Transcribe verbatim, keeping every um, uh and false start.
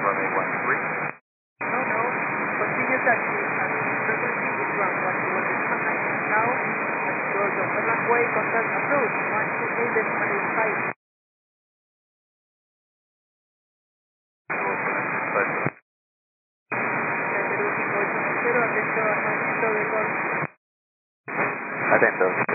runway one three. No, no. Continue taxi and frequency is ground one two one decimal nine. Now, at doors of the runway, contact approach one two eight decimal eight five. Atento.